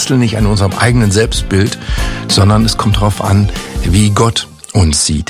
basteln nicht an unserem eigenen Selbstbild, sondern es kommt darauf an, wie Gott uns sieht.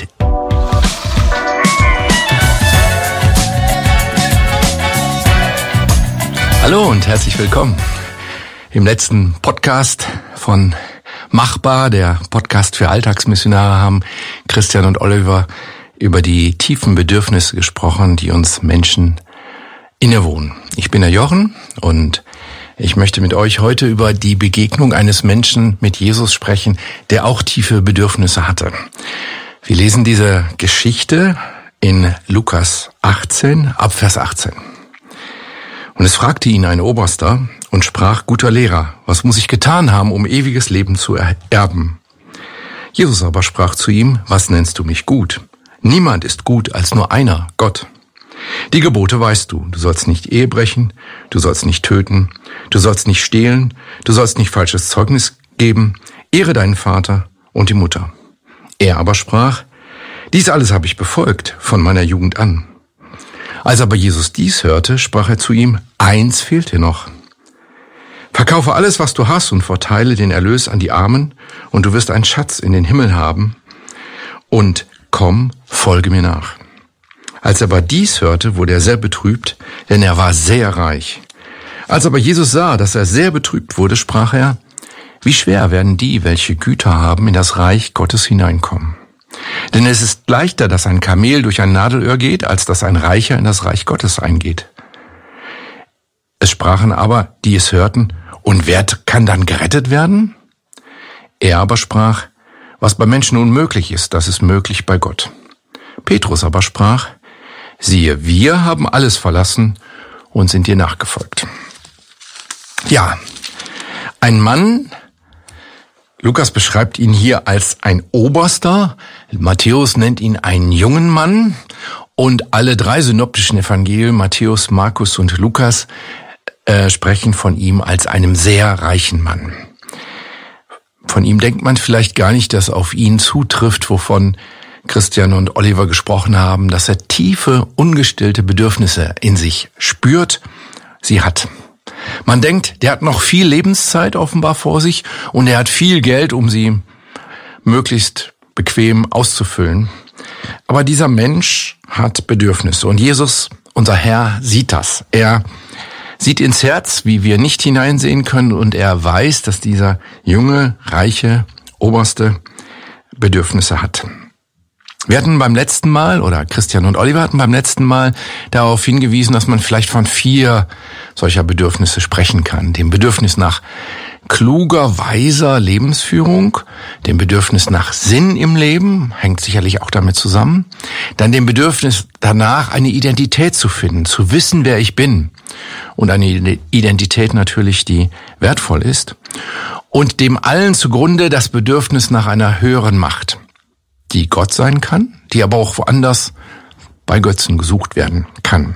Hallo und herzlich willkommen. Im letzten Podcast von Machbar, der Podcast für Alltagsmissionare, haben Christian und Oliver über die tiefen Bedürfnisse gesprochen, die uns Menschen innewohnen. Ich bin der Jochen und ich möchte mit euch heute über die Begegnung eines Menschen mit Jesus sprechen, der auch tiefe Bedürfnisse hatte. Wir lesen diese Geschichte in Lukas 18, ab Vers 18. Und es fragte ihn ein Oberster und sprach: Guter Lehrer, was muss ich getan haben, um ewiges Leben zu erben? Jesus aber sprach zu ihm: Was nennst du mich gut? Niemand ist gut als nur einer, Gott. Die Gebote weißt du. Du sollst nicht Ehe brechen, du sollst nicht töten, du sollst nicht stehlen, du sollst nicht falsches Zeugnis geben, ehre deinen Vater und die Mutter. Er aber sprach: Dies alles habe ich befolgt von meiner Jugend an. Als aber Jesus dies hörte, sprach er zu ihm: Eins fehlt dir noch. Verkaufe alles, was du hast, und verteile den Erlös an die Armen, und du wirst einen Schatz in den Himmel haben. Und komm, folge mir nach. Als er aber dies hörte, wurde er sehr betrübt, denn er war sehr reich. Als aber Jesus sah, dass er sehr betrübt wurde, sprach er: Wie schwer werden die, welche Güter haben, in das Reich Gottes hineinkommen. Denn es ist leichter, dass ein Kamel durch ein Nadelöhr geht, als dass ein Reicher in das Reich Gottes eingeht. Es sprachen aber, die es hörten: Und wer kann dann gerettet werden? Er aber sprach: Was bei Menschen unmöglich ist, das ist möglich bei Gott. Petrus aber sprach: Siehe, wir haben alles verlassen und sind dir nachgefolgt. Ja, ein Mann, Lukas beschreibt ihn hier als ein Oberster, Matthäus nennt ihn einen jungen Mann und alle drei synoptischen Evangelien, Matthäus, Markus und Lukas, sprechen von ihm als einem sehr reichen Mann. Von ihm denkt man vielleicht gar nicht, dass auf ihn zutrifft, wovon Christian und Oliver gesprochen haben, dass er tiefe, ungestillte Bedürfnisse in sich spürt, sie hat. Man denkt, der hat noch viel Lebenszeit offenbar vor sich und er hat viel Geld, um sie möglichst bequem auszufüllen. Aber dieser Mensch hat Bedürfnisse und Jesus, unser Herr, sieht das. Er sieht ins Herz, wie wir nicht hineinsehen können, und er weiß, dass dieser junge, reiche Oberste Bedürfnisse hat. Wir hatten beim letzten Mal, oder Christian und Oliver hatten beim letzten Mal darauf hingewiesen, dass man vielleicht von 4 solcher Bedürfnisse sprechen kann. Dem Bedürfnis nach kluger, weiser Lebensführung, dem Bedürfnis nach Sinn im Leben, hängt sicherlich auch damit zusammen, dann dem Bedürfnis danach, eine Identität zu finden, zu wissen, wer ich bin, und eine Identität natürlich, die wertvoll ist, und dem allen zugrunde das Bedürfnis nach einer höheren Macht, die Gott sein kann, die aber auch woanders bei Götzen gesucht werden kann.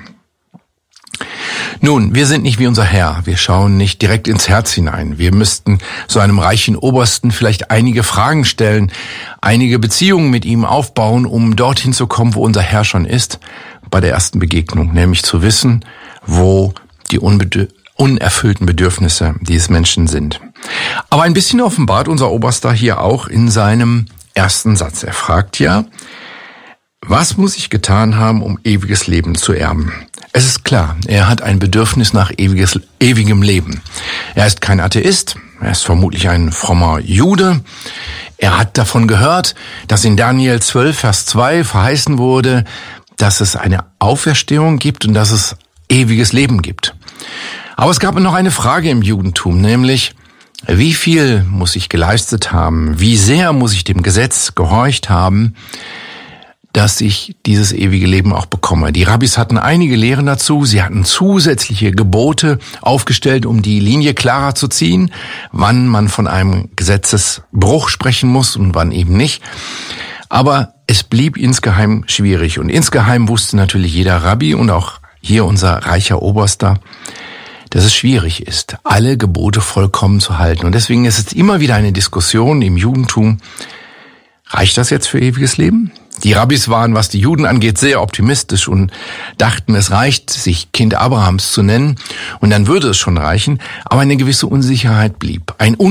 Nun, wir sind nicht wie unser Herr. Wir schauen nicht direkt ins Herz hinein. Wir müssten so einem reichen Obersten vielleicht einige Fragen stellen, einige Beziehungen mit ihm aufbauen, um dorthin zu kommen, wo unser Herr schon ist, bei der ersten Begegnung, nämlich zu wissen, wo die unerfüllten Bedürfnisse dieses Menschen sind. Aber ein bisschen offenbart unser Oberster hier auch in seinem ersten Satz. Er fragt ja: Was muss ich getan haben, um ewiges Leben zu erben? Es ist klar, er hat ein Bedürfnis nach ewigem Leben. Er ist kein Atheist, er ist vermutlich ein frommer Jude. Er hat davon gehört, dass in Daniel 12, Vers 2 verheißen wurde, dass es eine Auferstehung gibt und dass es ewiges Leben gibt. Aber es gab noch eine Frage im Judentum, nämlich: Wie viel muss ich geleistet haben? Wie sehr muss ich dem Gesetz gehorcht haben, dass ich dieses ewige Leben auch bekomme? Die Rabbis hatten einige Lehren dazu. Sie hatten zusätzliche Gebote aufgestellt, um die Linie klarer zu ziehen, wann man von einem Gesetzesbruch sprechen muss und wann eben nicht. Aber es blieb insgeheim schwierig. Und insgeheim wusste natürlich jeder Rabbi und auch hier unser reicher Oberster, dass es schwierig ist, alle Gebote vollkommen zu halten. Und deswegen ist es immer wieder eine Diskussion im Judentum: Reicht das jetzt für ewiges Leben? Die Rabbis waren, was die Juden angeht, sehr optimistisch und dachten, es reicht, sich Kind Abrahams zu nennen, und dann würde es schon reichen. Aber eine gewisse Unsicherheit blieb. Ein